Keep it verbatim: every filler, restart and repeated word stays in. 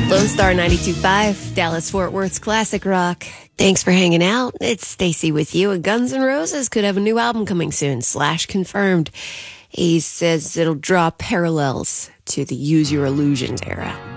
Lone Star ninety-two point five, Dallas-Fort Worth's classic rock. Thanks for hanging out. It's Stacy with you. And Guns N' Roses could have a new album coming soon. Slash confirmed. He says it'll draw parallels to the Use Your Illusions era.